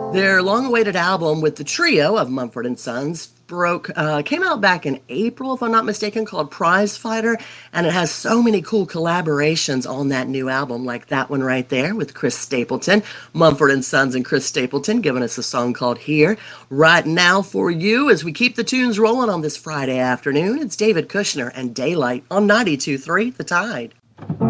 Their long-awaited album with the trio of Mumford and Sons came out back in April, if I'm not mistaken, called Prize Fighter, and it has so many cool collaborations on that new album, like that one right there with Chris Stapleton, Mumford and Sons, and Chris Stapleton giving us a song called "Here." Right now for you, as we keep the tunes rolling on this Friday afternoon, it's David Kushner and Daylight on 92.3 The Tide.